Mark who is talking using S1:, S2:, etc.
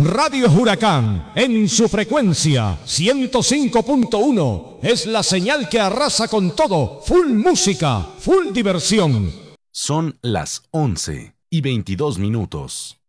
S1: Radio Huracán, en su frecuencia 105.1, es la señal que arrasa con todo. Full música, full diversión.
S2: Son las 11:22.